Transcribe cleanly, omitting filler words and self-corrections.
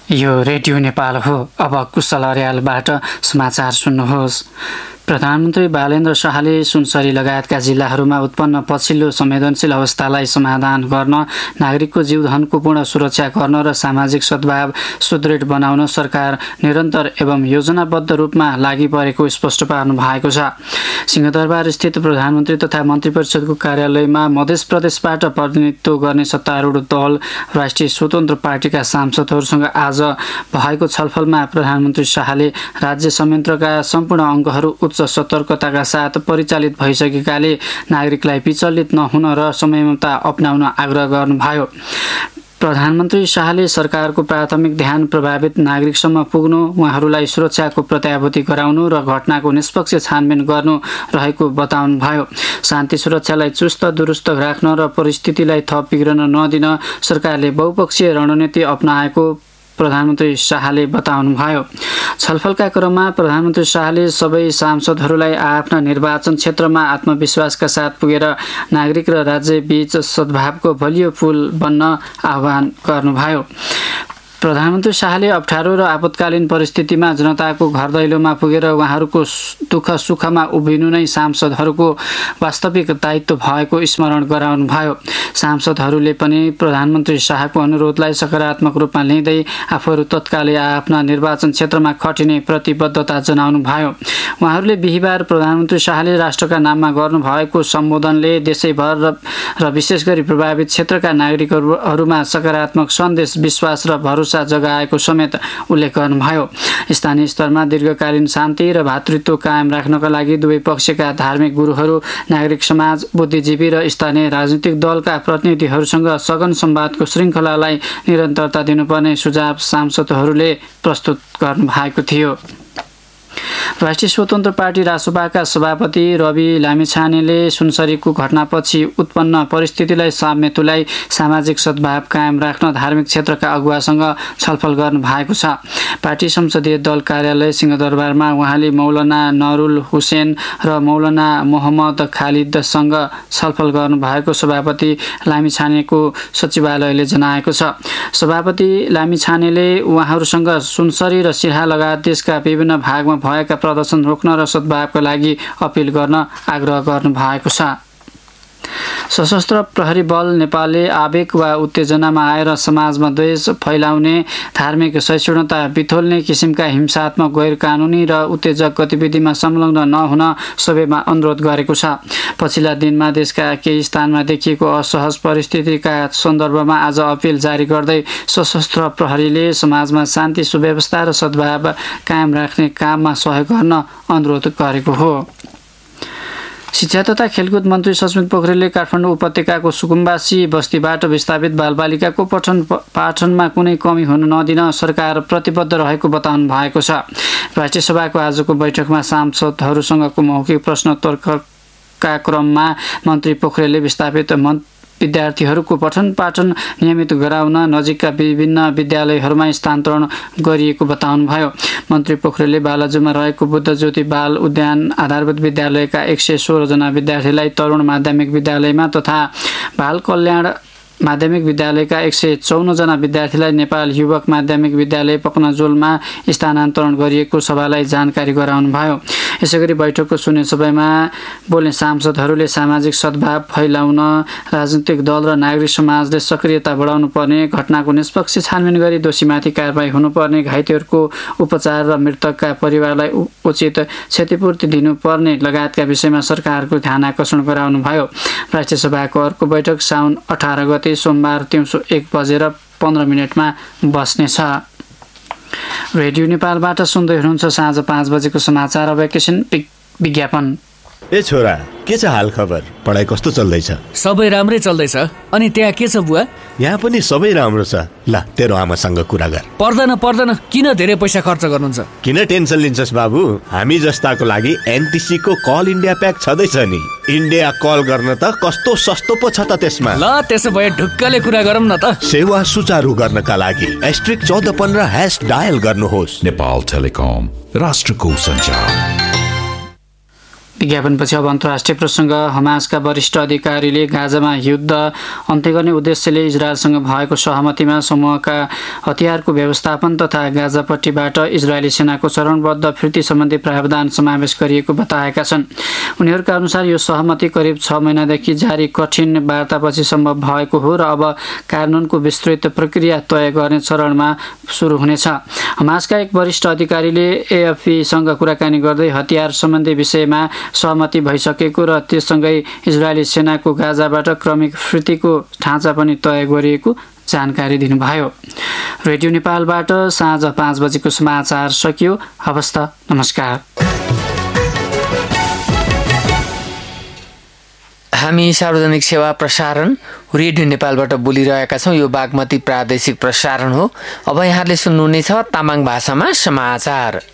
यो रेडियो नेपाल हो। अब कुशल अर्यालबाट समाचार सुन्नुहोस्। प्रधानमन्त्री बालेन्द्र शाहले सुनसरी लगायतका जिल्लाहरूमा उत्पन्न पछिल्लो संवेदनशील अवस्थालाई समाधान गर्न, नागरिकको जीवधनको पूर्ण सुरक्षा गर्न र सामाजिक सद्भाव सुदृढ बनाउन सरकार निरन्तर एवं योजनाबद्ध रूपमा लागि परेको स्पष्ट पार्नु भएको छ। सिंहदरबार स्थित प्रधानमन्त्री तथा मन्त्री परिषदको कार्यालयमा मध्य प्रदेशबाट प्रतिनिधित्व गर्ने सत्तारूढ दल राष्ट्रिय स्वतन्त्र पार्टीका सांसदहरूसँग आज भएको छलफलमा प्रधानमन्त्री शाहले राज्य संयन्त्रका सम्पूर्ण अङ्गहरू उच्च सतर्कताका साथ परिचालित भइसकेकाले नागरिकलाई विचलित नहुन र संयमता अपनाउन आग्रह गर्नुभयो। प्रधानमन्त्री शाहले सरकारको प्राथमिक ध्यान प्रभावित नागरिकसम्म पुग्नु, उहाँहरूलाई सुरक्षाको प्रत्याभूति गराउनु र घटनाको निष्पक्ष छानबिन गर्नु रहेको बताउनुभयो। शान्ति सुरक्षालाई चुस्त दुरुस्त राख्न र परिस्थितिलाई थप बिग्रन नदिन सरकारले बहुपक्षीय रणनीति अपनाएको प्रधानमन्त्री शाहले बताउनुभयो। छलफलका क्रममा प्रधानमन्त्री शाहले सबै सांसदहरूलाई आफ्ना निर्वाचन क्षेत्रमा आत्मविश्वासका साथ पुगेर नागरिक र राज्य बीच सद्भावको बलियो पुल बन्न आह्वान गर्नुभयो। प्रधानमन्त्री शाहले अप्ठ्यारो र आपतकालीन परिस्थितिमा जनताको घर दैलोमा पुगेर उहाँहरूको दुःख सुखमा उभिनु नै सांसदहरूको वास्तविक दायित्व भएको स्मरण गराउनुभयो। सांसदहरूले पनि प्रधानमन्त्री शाहको अनुरोधलाई सकारात्मक रूपमा लिँदै आफूहरू तत्कालै आफ्ना निर्वाचन क्षेत्रमा खटिने प्रतिबद्धता जनाउनुभयो। उहाँहरूले बिहिबार प्रधानमन्त्री शाहले राष्ट्रका नाममा गर्नुभएको सम्बोधनले देशैभर र विशेष गरी प्रभावित क्षेत्रका नागरिकहरूमा सकारात्मक सन्देश, विश्वास र भरोसा जगाएको समेत उल्लेख गर्नुभयो। स्थानीय स्तरमा दीर्घकालीन शान्ति र भातृत्व कायम राख्नका लागि दुवै पक्षका धार्मिक गुरुहरू, नागरिक समाज, बुद्धिजीवी र स्थानीय राजनीतिक दलका प्रतिनिधिहरूसँग सघन संवादको श्रृङ्खलालाई निरन्तरता दिनुपर्ने सुझाव सांसदहरूले प्रस्तुत गर्नुभएको थियो। राष्ट्रिय स्वतन्त्र पार्टी रासोपाका सभापति रवि लामिछानेले सुनसरीको घटनापछि उत्पन्न परिस्थितिलाई सामेतुलाई सामाजिक सद्भाव कायम राख्न धार्मिक क्षेत्रका अगुवासँग छलफल गर्नु भएको छ। पार्टी संसदीय दल कार्यालय सिंहदरबारमा उहाँले मौलाना नरुल हुसेन र मौलाना मोहम्मद खालिदसँग छलफल गर्नुभएको सभापति लामिछानेको सचिवालयले जनाएको छ। सभापति लामिछानेले उहाँहरूसँग सुनसरी र सिराहा लगायत देशका विभिन्न भागमा भएका प्रदर्शन रोक्न र सद्भावका लागि अपिल गर्न आग्रह गर्नुभएको छ। सशस्त्र प्रहरी बल नेपालले आवेग वा उत्तेजनामा आएर समाजमा द्वेष फैलाउने, धार्मिक सहिष्णुता बिथोल्ने किसिमका हिंसात्मक गैर कानुनी र उत्तेजक गतिविधिमा संलग्न नहुन सबैमा अनुरोध गरेको छ। पछिल्ला दिनमा देशका केही स्थानमा देखिएको असहज परिस्थितिका सन्दर्भमा आज अपिल जारी गर्दै सशस्त्र प्रहरीले समाजमा शान्ति सुव्यवस्था र सद्भाव कायम राख्ने काममा सहयोग गर्न अनुरोध गरेको हो। शिक्षा तथा खेलकुद मन्त्री सस्मित पोखरेलले काठमाडौँ उपत्यकाको सुकुम्बासी बस्तीबाट विस्थापित बालबालिकाको पठन पाठनमा कुनै कमी हुन नदिन सरकार प्रतिबद्ध रहेको बताउनु भएको छ। राष्ट्रिय सभाको आजको बैठकमा सांसदहरूसँगको मौखिक प्रश्नोत्तरका क्रममा मन्त्री पोखरेलले विस्थापित विद्यार्थीहरूको पठन पाठन नियमित गराउन नजिकका विभिन्न विद्यालयहरूमा स्थानान्तरण गरिएको बताउनुभयो। मन्त्री पोखरेलले बालाजुमा रहेको बुद्ध ज्योति बाल उद्यान आधारभूत विद्यालयका 116 जना विद्यार्थीलाई तरुण माध्यमिक विद्यालयमा तथा बाल कल्याण माध्यमिक विद्यालयका 154 जना विद्यार्थीलाई नेपाल युवक माध्यमिक विद्यालय पकनजोलमा स्थानान्तरण गरिएको सभालाई जानकारी गराउनुभयो। यसैगरी बैठकको शून्य सभामा बोल्ने सांसदहरूले सामाजिक सद्भाव फैलाउन राजनीतिक दल र नागरिक समाजले सक्रियता बढाउनु पर्ने, घटनाको निष्पक्ष छानबिन गरी दोषीमाथि कारबाही हुनुपर्ने, घाइतेहरूको उपचार र मृतकका परिवारलाई उचित क्षतिपूर्ति दिनुपर्ने लगायतका विषयमा सरकारको ध्यान आकर्षण गराउनुभयो। राष्ट्रिय सभाको अर्को बैठक साउन 18 गते सोमबार दिउँसो 1:15 बस्नेछ। रेडियो नेपालबाट सुन्दै हुनुहुन्छ साँझ 5 बजेको समाचार। अब एकैछिन विज्ञापन। ए छोरा, के छ हाल खबर? पढाइ कस्तो चल्दैछ? सबै राम्रै चल्दैछ। अनि त्यहाँ के छ बुवा? यहाँ पनि सबै राम्रो छ। ल तेरो आमासँग कुरा गर। पर्दैन, किन धेरै पैसा खर्च गर्नुहुन्छ? किन टेन्सन लिन्छस् बाबु? हामी जस्ताको लागि एनटिसी को कल इन्डिया प्याक छँदैछ नि। इन्डिया कल गर्न त कस्तो सस्तो पो छ त त्यसमा। ल त्यसो भए ढुक्कले कुरा गरौँ न त। सेवा सुचारू गर्नका लागि *1415# डायल गर्नुहोस्। नेपाल टेलिकम, राष्ट्रको सञ्चार। विज्ञापनपछि अब अन्तर्राष्ट्रिय प्रसङ्ग। हमासका वरिष्ठ अधिकारीले गाजामा युद्ध अन्त्य गर्ने उद्देश्यले इजरायलसँग भएको सहमतिमा समूहका हतियारको व्यवस्थापन तथा गाजापट्टिबाट इजरायली सेनाको चरणबद्ध फिर्ती सम्बन्धी प्रावधान समावेश गरिएको बताएका छन्। उनीहरूका अनुसार यो सहमति करिब 6 महिनादेखि जारी कठिन वार्तापछि सम्भव भएको हो र अब कानुनको विस्तृत प्रक्रिया तय गर्ने चरणमा सुरु हुनेछ। हमासका एक वरिष्ठ अधिकारीले एएफपीसँग कुराकानी गर्दै हतियार सम्बन्धी विषयमा सहमति भइसकेको र त्यससँगै इजरायली सेनाको गाजाबाट क्रमिक फिर्तीको ढाँचा पनि तय गरिएको जानकारी दिनुभयो। रेडियो नेपालबाट साँझ 5 बजेको समाचार सकियो। हवस् त, नमस्कार। हामी सार्वजनिक सेवा प्रसारण रेडियो नेपालबाट बोलिरहेका छौँ। यो बागमती प्रादेशिक प्रसारण हो। अब यहाँले सुन्नुहुनेछ तामाङ भाषामा समाचार।